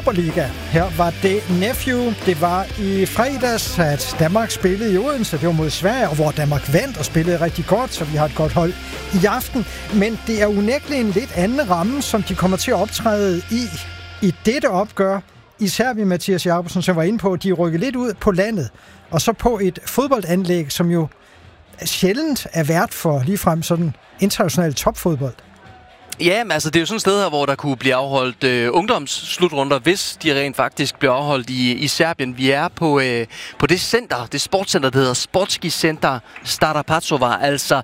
Superliga. Her var det Nephew. Det var i fredags, at Danmark spillede i Odense. Det var mod Sverige, og hvor Danmark vandt og spillede rigtig godt, så vi har et godt hold i aften. Men det er unægteligt en lidt anden ramme, som de kommer til at optræde i dette opgør. Især vi Mathias Jacobsen, som var inde på, at de rykker lidt ud på landet, og så på et fodboldanlæg, som jo sjældent er vært for ligefrem sådan international topfodbold. Ja, men altså det er jo sådan et sted her, hvor der kunne blive afholdt ungdomsslutrunder, hvis de rent faktisk bliver afholdt i Serbien. Vi er på det center, det sportscenter, der hedder Sportski Center Stara Pacova, altså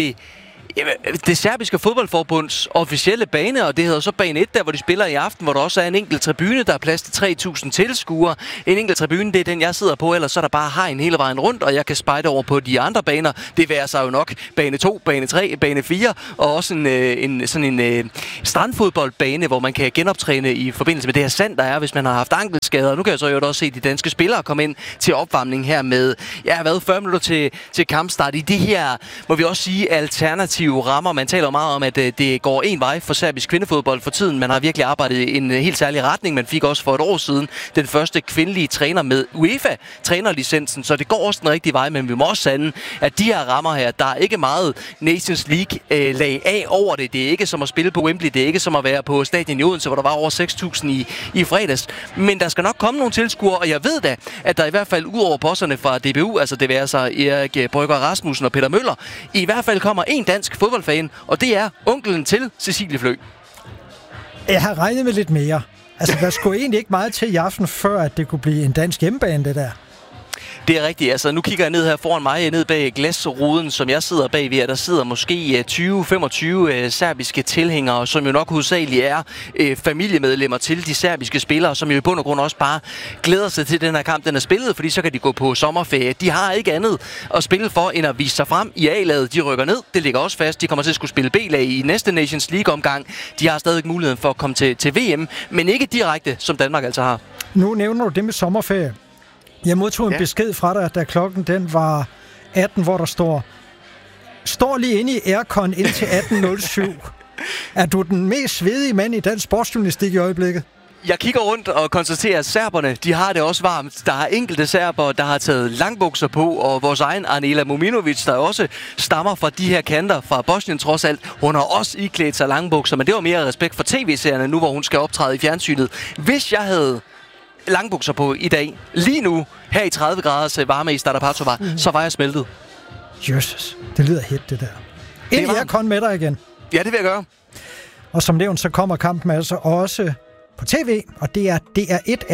det serbiske fodboldforbunds officielle bane, og det hedder så bane 1, der hvor de spiller i aften, hvor der også er en enkelt tribune, der er plads til 3.000 tilskuere. En enkelt tribune, det er den, jeg sidder på, ellers så er der bare hegn hele vejen rundt, og jeg kan spejde over på de andre baner. Det værer sig jo nok bane 2, bane 3, bane 4, og også en strandfodboldbane, hvor man kan genoptræne i forbindelse med det her sand, der er, hvis man har haft ankelskader. Nu kan jeg så jo også se de danske spillere komme ind til opvarmning her med, 40 minutter til kampstart i det her, må vi også sige, alternativ rammer. Man taler jo meget om, at det går en vej for serbisk kvindefodbold for tiden. Man har virkelig arbejdet i en helt særlig retning. Man fik også for et år siden den første kvindelige træner med UEFA-trænerlicensen, så det går også den rigtige vej, men vi må også sande, at de her rammer her, der er ikke meget Nations League-lag af over det. Det er ikke som at spille på Wembley, det er ikke som at være på stadion i Odense, hvor der var over 6.000 i fredags. Men der skal nok komme nogle tilskuere, og jeg ved da, at der i hvert fald ud over bosserne fra DBU, altså det vil altså Erik Brygger Rasmussen og Peter Møller, i hvert fald kommer en dansk fodboldfan, og det er onkelen til Cecilie Flø. Jeg har regnet med lidt mere. Altså, der skulle egentlig ikke meget til i aften, før at det kunne blive en dansk hjemmebane, det der. Det er rigtigt. Altså, nu kigger jeg ned her foran mig, ned bag glasruden, som jeg sidder bagved. Der sidder måske 20-25 serbiske tilhængere, som jo nok hovedsageligt er familiemedlemmer til de serbiske spillere, som jo i bund og grund også bare glæder sig til, den her kamp, den er spillet, fordi så kan de gå på sommerferie. De har ikke andet at spille for, end at vise sig frem i A-laget. De rykker ned. Det ligger også fast. De kommer til at skulle spille B-lag i næste Nations League-omgang. De har stadig muligheden for at komme til VM, men ikke direkte, som Danmark altså har. Nu nævner du det med sommerferie. Jeg modtog en besked fra dig, da klokken den var 18, hvor der står lige inde i aircon indtil 18.07. Er du den mest svedige mand i dansk sportsjournalistik i øjeblikket? Jeg kigger rundt og konstaterer, at serberne, de har det også varmt. Der er enkelte serber, der har taget langbukser på, og vores egen Anela Mominovic, der også stammer fra de her kanter fra Bosnien trods alt, hun har også iklædt sig langbukser, men det var mere respekt for tv-serierne nu, hvor hun skal optræde i fjernsynet. Hvis jeg havde langbukser på i dag, lige nu, her i 30 graders varme i Stara Pacova, så var jeg smeltet. Jesus, det lyder hit, det der. Ind i aircon med dig igen. Ja, det vil jeg gøre. Og som nævnt, så kommer kampen altså også på tv, og det er DR1